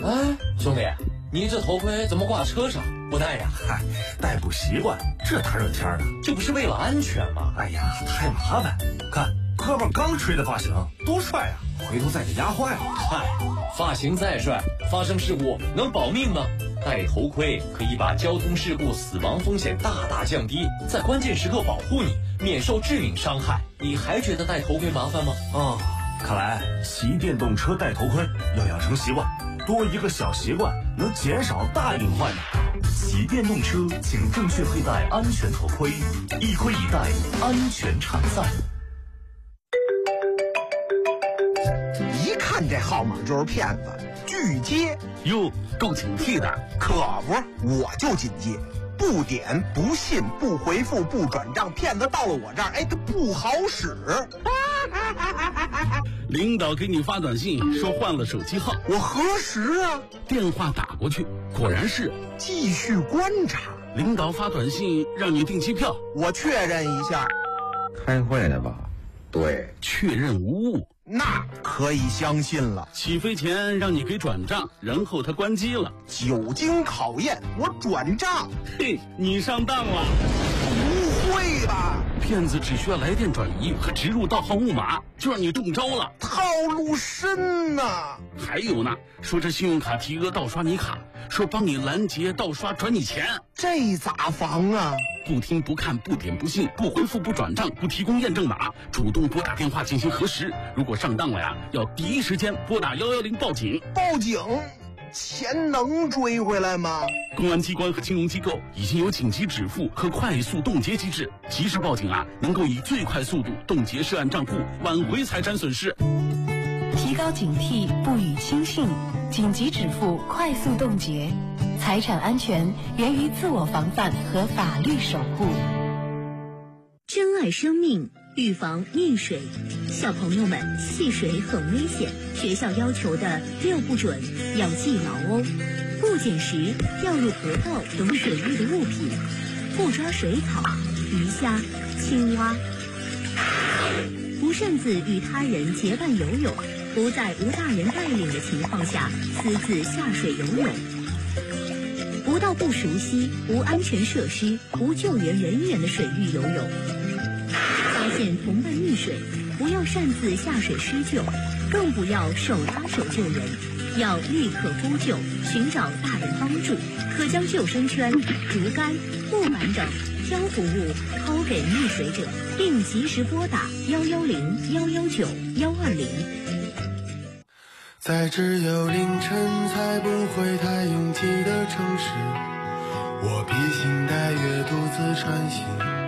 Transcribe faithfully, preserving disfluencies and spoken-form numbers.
哎，兄弟，你这头盔怎么挂车上不戴呀？ 嗨，戴不习惯，这大热天的， 这不是为了安全吗？ 哎呀，太麻烦！看哥们刚吹的发型多帅啊，回头再给压坏了。 嗨，发型再帅，发生事故能保命吗？戴头盔可以把交通事故死亡风险大大降低，在关键时刻保护你，免受致命伤害。你还觉得戴头盔麻烦吗？ 哦，看来骑电动车戴头盔要养成习惯，多一个小习惯能减少大隐患的。 骑电动车请正确佩戴安全头盔，一盔一戴，安全常在。 一看这号码就是骗子，拒接。 哟，够警惕的。 可不，我就警戒，不点不信不回复不转账，骗子到了我这儿，哎，他不好使。 领导给你发短信说换了手机号， 我核实啊， 电话打过去，果然是。 继续观察。 领导发短信让你订机票， 我确认一下。 开会呢吧？对， 确认无误。 那可以相信了。 起飞前让你给转账，然后他关机了。 久经考验，我转账。 嘿，你上当了。 不会吧？ 骗子只需要来电转移和植入盗号木马，就让你中招了。 套路深呐！ 还有呢，说这信用卡提额盗刷你卡，说帮你拦截盗刷转你钱， 这咋防啊？ 不听不看不点不信不回复不转账不提供验证码，主动拨打电话进行核实。如果上当了呀，要第一时间拨打幺幺零报警。 报警？钱能追回来吗？ 公安机关和金融机构已经有紧急止付和快速冻结机制，及时报警啊，能够以最快速度冻结涉案账户，挽回财产损失。 提高警惕，不予轻信，紧急止付，快速冻结。财产安全源于自我防范和法律守护。 珍爱生命，预防溺水。小朋友们，戏水很危险，学校要求的六不准要记牢哦。不捡拾掉入河道等水域的物品，不抓水草、鱼虾、青蛙，不擅自与他人结伴游泳，不在无大人带领的情况下私自下水游泳，不到不熟悉、无安全设施、无救援人员的水域游泳。发现同伴溺水，不要擅自下水施救，更不要手拉手救人，要立刻呼救，寻找大人帮助。可将救生圈、竹竿、木板等漂浮物抛给溺水者，并及时拨打幺幺零、幺幺九、幺二零。 在只有凌晨才不会太拥挤的城市，我披星戴月独自穿行。